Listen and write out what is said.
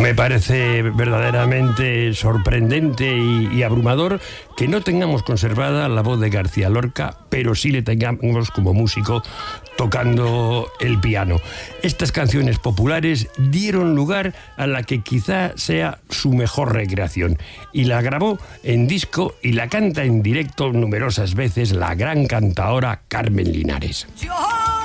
Me parece verdaderamente sorprendente y abrumador que no tengamos conservada la voz de García Lorca, pero sí le tengamos como músico tocando el piano. Estas canciones populares dieron lugar a la que quizá sea su mejor recreación, y la grabó en disco y la canta en directo numerosas veces la gran cantaora Carmen Linares.